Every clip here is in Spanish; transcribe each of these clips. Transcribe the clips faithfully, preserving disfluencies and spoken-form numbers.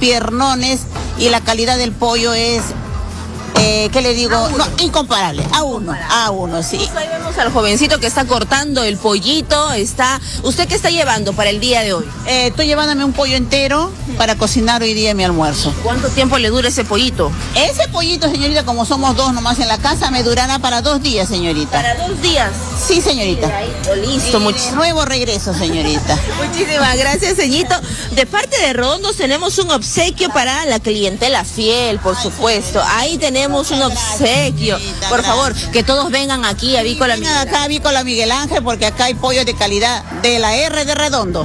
piernones y la calidad del pollo es... Eh, ¿Qué le digo? No, incomparable. A uno, a uno, sí. Ahí vemos al jovencito que está cortando el pollito. Está. ¿Usted qué está llevando para el día de hoy? Eh, estoy llevándome un pollo entero para cocinar hoy día mi almuerzo. ¿Cuánto tiempo le dura ese pollito? Ese pollito, señorita, como somos dos nomás en la casa, me durará para dos días, señorita. ¿Para dos días? Sí, señorita. Listo, mucho. Nuevo regreso, señorita. Muchísimas gracias, señorito. De parte de Redondos tenemos un obsequio para la clientela fiel, por supuesto. Ahí tenemos un obsequio. Por favor, que todos vengan aquí a Avícola Miguel Ángel. Acá a Avícola Miguel Ángel, porque acá hay pollo de calidad de la R de Redondo.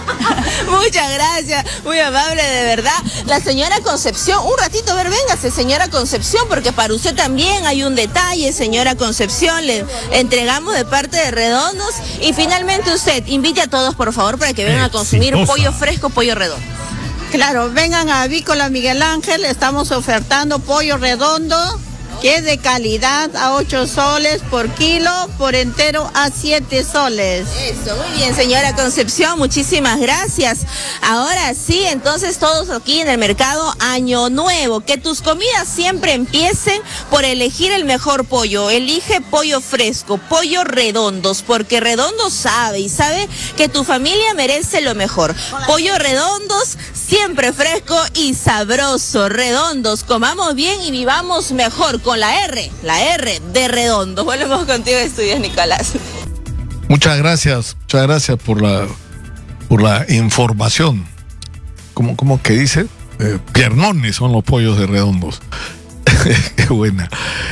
Muchas gracias, muy amable, de verdad. La señora Concepción, un ratito, a ver, véngase, señora Concepción, porque para usted también hay un detalle, señora Concepción, le entregamos de parte de Redondos. Y finalmente usted, invite a todos, por favor, para que vengan a consumir pollo fresco, pollo redondo. Claro, vengan a Avícola Miguel Ángel, estamos ofertando pollo redondo, que es de calidad, a ocho soles por kilo, por entero a siete soles. Eso, muy bien, señora Concepción, muchísimas gracias. Ahora sí, entonces todos aquí en el mercado Año Nuevo, que tus comidas siempre empiecen por elegir el mejor pollo. Elige pollo fresco, pollo Redondos, porque Redondos sabe y sabe que tu familia merece lo mejor. Pollo Redondos, siempre fresco y sabroso. Redondos, comamos bien y vivamos mejor. Con la R, la R de Redondo. Volvemos contigo, estudios, Nicolás. Muchas gracias, muchas gracias por la por la información. ¿Cómo, cómo que dice? Eh, piernones son los pollos de Redondos. Qué buena.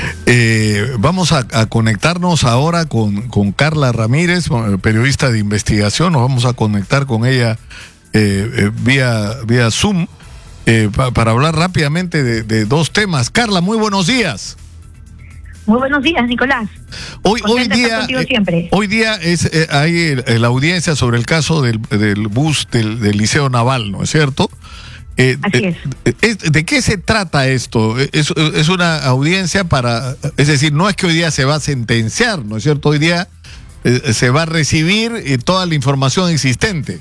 Eh, vamos a, a conectarnos ahora con, con Carla Ramírez, periodista de investigación. Nos vamos a conectar con ella eh, eh, vía, vía Zoom. Eh, pa, para hablar rápidamente de, de dos temas. Carla, muy buenos días. Muy buenos días, Nicolás. Hoy, hoy día, eh, hoy día es eh, hay eh, la audiencia sobre el caso del, del bus del, del Liceo Naval, ¿no es cierto? Eh, Así es. Eh, es. ¿De qué se trata esto? Es, es una audiencia para, es decir, no es que hoy día se va a sentenciar, ¿no es cierto? Hoy día eh, se va a recibir eh, toda la información existente.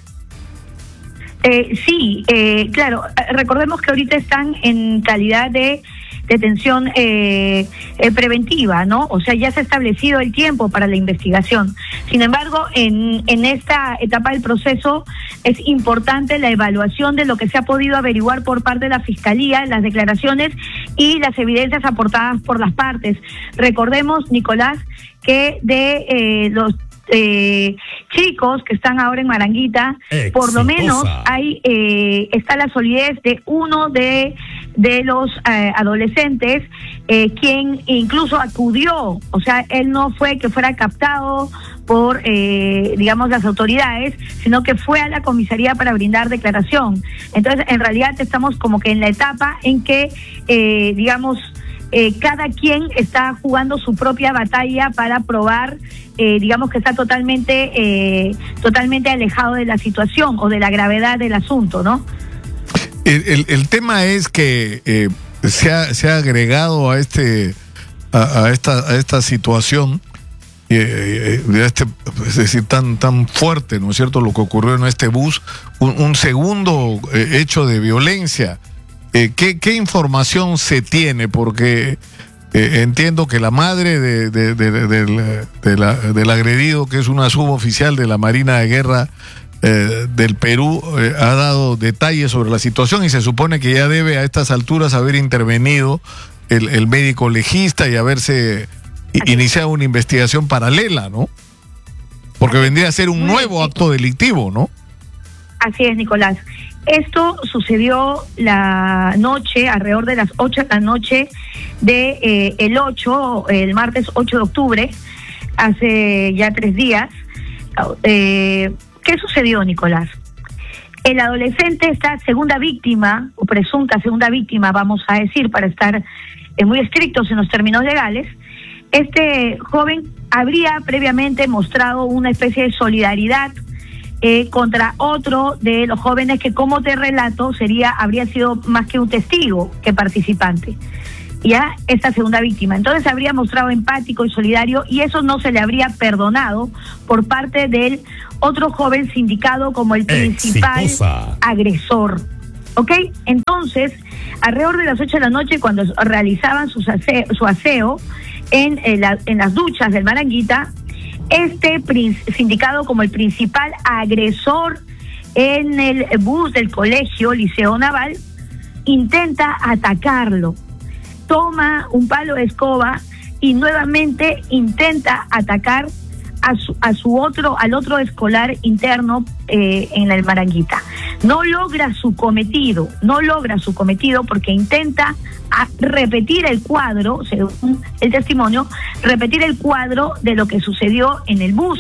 Eh, sí, eh, claro, recordemos que ahorita están en calidad de detención eh, eh, preventiva, ¿no? O sea, ya se ha establecido el tiempo para la investigación. Sin embargo, en, en esta etapa del proceso es importante la evaluación de lo que se ha podido averiguar por parte de la Fiscalía, las declaraciones y las evidencias aportadas por las partes. Recordemos, Nicolás, que de eh, los Eh, chicos que están ahora en Maranguita, exitosa. Por lo menos hay eh, está la solidez de uno de de los eh, adolescentes eh, quien incluso acudió, o sea, él no fue que fuera captado por eh, digamos las autoridades, sino que fue a la comisaría para brindar declaración. Entonces, en realidad estamos como que en la etapa en que eh, digamos Eh, cada quien está jugando su propia batalla para probar, eh, digamos que está totalmente, eh, totalmente alejado de la situación o de la gravedad del asunto, ¿no? El, el, el tema es que eh, se, ha, se ha agregado a este, a, a esta, a esta situación, eh, de este, es decir, tan, tan fuerte, ¿no es cierto?, lo que ocurrió en este bus, un, un segundo eh, hecho de violencia. Eh, ¿qué, ¿Qué información se tiene? Porque eh, entiendo que la madre de, de, de, de, de, de la, del agredido, que es una suboficial de la Marina de Guerra eh, del Perú, eh, ha dado detalles sobre la situación y se supone que ya debe a estas alturas haber intervenido el, el médico legista y haberse iniciado una investigación paralela, ¿no? Porque vendría a ser un nuevo acto delictivo, ¿no? Así es, Nicolás. Esto sucedió la noche, alrededor de las ocho de la noche de eh, el ocho, el martes ocho de octubre, hace ya tres días. Eh, ¿Qué sucedió, Nicolás? El adolescente, esta segunda víctima, o presunta segunda víctima, vamos a decir, para estar eh, muy estrictos en los términos legales, este joven habría previamente mostrado una especie de solidaridad Eh, contra otro de los jóvenes que, como te relato, sería habría sido más que un testigo que participante. Ya esta segunda víctima. Entonces habría mostrado empático y solidario y eso no se le habría perdonado por parte del otro joven sindicado como el principal exitosa. agresor. ¿Ok? Entonces, alrededor de las ocho de la noche, cuando realizaban sus aseo, su aseo en, en, la, en las duchas del Maranguita, este sindicado como el principal agresor en el bus del colegio Liceo Naval, intenta atacarlo. Toma un palo de escoba y nuevamente intenta atacar a su, a su otro, al otro escolar interno eh, en el Maranguita. No logra su cometido, no logra su cometido porque intenta a repetir el cuadro, según el testimonio, repetir el cuadro de lo que sucedió en el bus.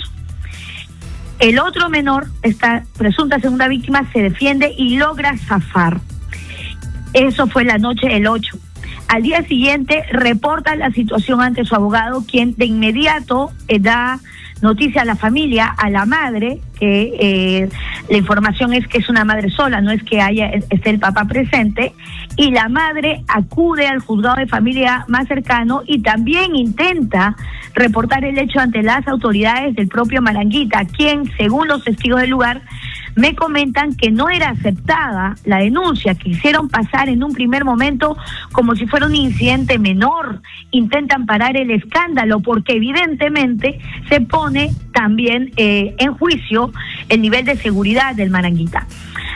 El otro menor, esta presunta segunda víctima, se defiende y logra zafar. Eso fue la noche del ocho. Al día siguiente reporta la situación ante su abogado, quien de inmediato eh, da noticia a la familia, a la madre, que eh, la información es que es una madre sola, no es que haya esté el papá presente, y la madre acude al juzgado de familia más cercano y también intenta reportar el hecho ante las autoridades del propio Maranguita, quien, según los testigos del lugar, me comentan que no era aceptada la denuncia, que hicieron pasar en un primer momento como si fuera un incidente menor, intentan parar el escándalo porque evidentemente se pone también eh, en juicio el nivel de seguridad del Maranguita.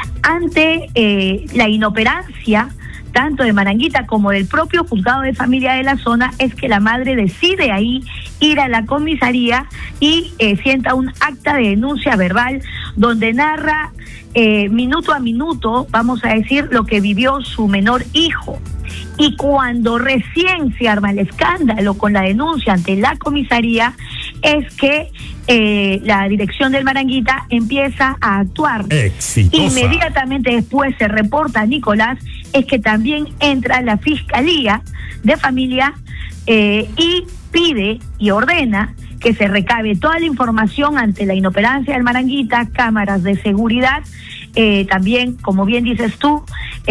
Ante eh, la inoperancia tanto de Maranguita como del propio juzgado de familia de la zona, es que la madre decide ahí ir a la comisaría y eh, sienta un acta de denuncia verbal donde narra eh, minuto a minuto, vamos a decir, lo que vivió su menor hijo. Y cuando recién se arma el escándalo con la denuncia ante la comisaría, es que eh, la dirección del Maranguita empieza a actuar. Exitosa. Inmediatamente después se reporta a Nicolás, es que también entra la Fiscalía de Familia eh, y pide y ordena que se recabe toda la información ante la inoperancia del Maranguita, cámaras de seguridad, eh, también, como bien dices tú,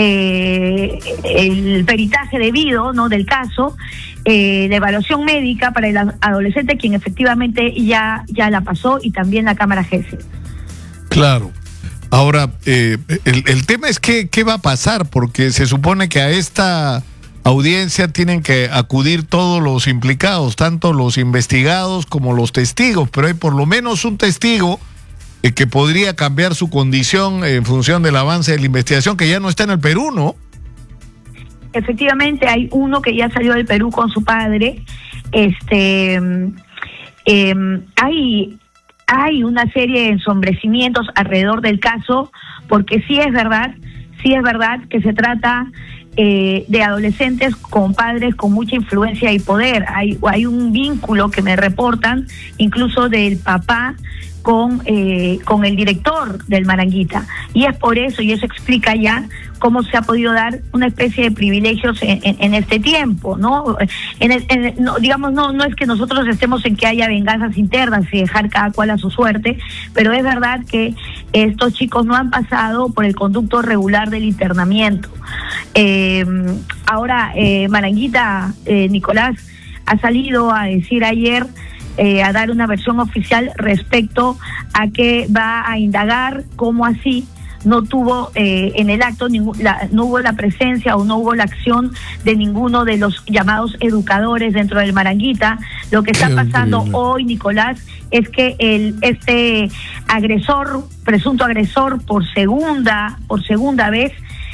eh, el peritaje debido, ¿no?, del caso, eh, la evaluación médica para el adolescente, quien efectivamente ya, ya la pasó, y también la cámara G S. Claro. Ahora, eh, el, el tema es que, qué va a pasar, porque se supone que a esta audiencia tienen que acudir todos los implicados, tanto los investigados como los testigos, pero hay por lo menos un testigo eh, que podría cambiar su condición en función del avance de la investigación, que ya no está en el Perú, ¿no? Efectivamente, hay uno que ya salió del Perú con su padre. Este, eh, hay... Hay una serie de ensombrecimientos alrededor del caso, porque sí es verdad, sí es verdad que se trata eh, de adolescentes con padres con mucha influencia y poder. Hay, hay un vínculo que me reportan, incluso del papá con, eh, con el director del Maranguita. Y es por eso, y eso explica ya cómo se ha podido dar una especie de privilegios en, en, en este tiempo, ¿no? En el, en el, no, digamos, no, no es que nosotros estemos en que haya venganzas internas y dejar cada cual a su suerte, pero es verdad que estos chicos no han pasado por el conducto regular del internamiento. Eh, ahora, eh, Maranguita, eh, Nicolás, ha salido a decir ayer, Eh, a dar una versión oficial respecto a que va a indagar cómo así no tuvo eh, en el acto ningún, la, no hubo la presencia o no hubo la acción de ninguno de los llamados educadores dentro del Maranguita. Lo que está pasando hoy, Nicolás, es que el este agresor, presunto agresor por segunda por segunda vez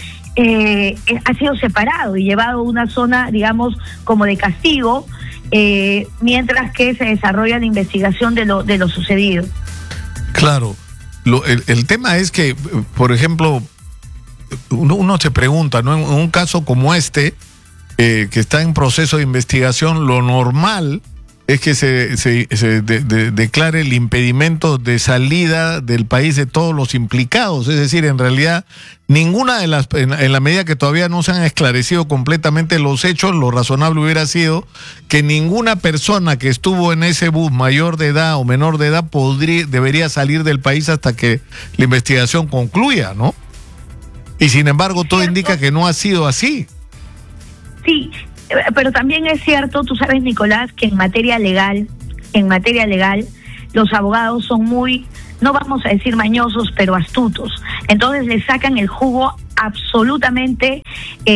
eh, ha sido separado y llevado a una zona, digamos, como de castigo, Eh, mientras que se desarrolla la investigación de lo de lo sucedido. Claro, lo, el, el tema es que, por ejemplo, uno, uno se pregunta, ¿no? En un caso como este, eh, que está en proceso de investigación, lo normal es que se, se, se de, de, declare el impedimento de salida del país de todos los implicados. Es decir, en realidad, ninguna de las, en, en la medida que todavía no se han esclarecido completamente los hechos, lo razonable hubiera sido que ninguna persona que estuvo en ese bus, mayor de edad o menor de edad, podría, debería salir del país hasta que la investigación concluya, ¿no? Y sin embargo, todo indica que no ha sido así. Sí, pero también es cierto, tú sabes, Nicolás, que en materia legal, en materia legal, los abogados son muy, no vamos a decir mañosos, pero astutos. Entonces le sacan el jugo absolutamente,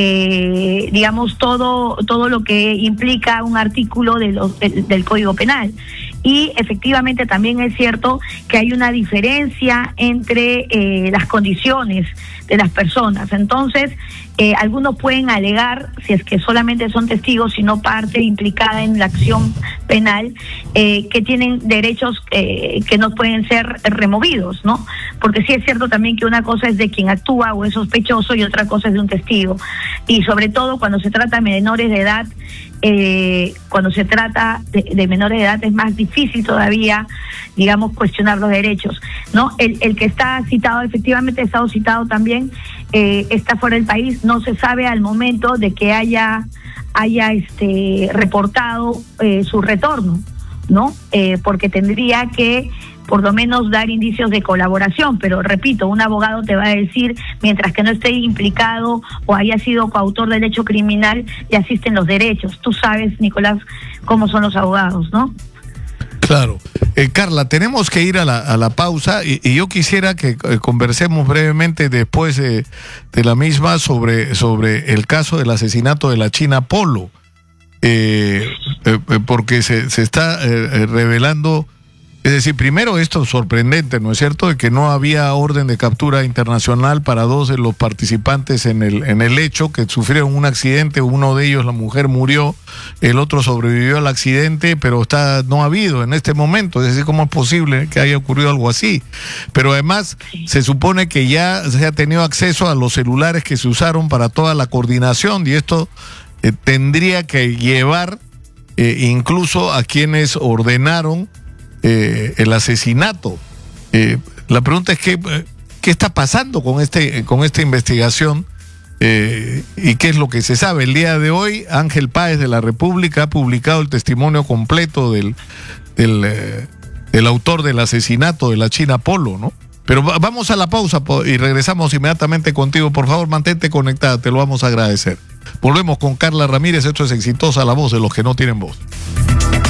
eh, digamos, todo, todo lo que implica un artículo de los, del, del Código Penal. Y efectivamente también es cierto que hay una diferencia entre eh, las condiciones de las personas. Entonces, eh, algunos pueden alegar, si es que solamente son testigos, sino parte implicada en la acción penal, eh, que tienen derechos eh, que no pueden ser removidos, ¿no? Porque sí es cierto también que una cosa es de quien actúa o es sospechoso y otra cosa es de un testigo. Y sobre todo cuando se trata de menores de edad, Eh, cuando se trata de, de menores de edad es más difícil todavía, digamos, cuestionar los derechos, ¿no? El, el que está citado, efectivamente ha estado citado también, eh, está fuera del país, no se sabe al momento de que haya, haya este reportado eh, su retorno, ¿no? Eh, porque tendría que por lo menos dar indicios de colaboración, pero repito, un abogado te va a decir, mientras que no esté implicado o haya sido coautor del hecho criminal, le asisten los derechos. Tú sabes, Nicolás, cómo son los abogados, ¿no? Claro. Eh, Carla, tenemos que ir a la, a la pausa y, y yo quisiera que eh, conversemos brevemente después de, de la misma sobre, sobre el caso del asesinato de la China Polo, eh, eh, porque se, se está eh, revelando. Es decir, primero esto es sorprendente, ¿no es cierto?, de que no había orden de captura internacional para dos de los participantes en el, en el hecho, que sufrieron un accidente, uno de ellos, la mujer, murió, el otro sobrevivió al accidente, pero está no ha habido en este momento. Es decir, ¿cómo es posible que haya ocurrido algo así? Pero además se supone que ya se ha tenido acceso a los celulares que se usaron para toda la coordinación y esto eh, tendría que llevar eh, incluso a quienes ordenaron Eh, el asesinato. Eh, la pregunta es que, ¿qué está pasando con este con esta investigación eh, y qué es lo que se sabe? El día de hoy, Ángel Páez de la República ha publicado el testimonio completo del, del, eh, del autor del asesinato de la China Polo, ¿no? Pero va, vamos a la pausa y regresamos inmediatamente contigo. Por favor, mantente conectada, te lo vamos a agradecer. Volvemos con Carla Ramírez, esto es Exitosa, la voz de los que no tienen voz.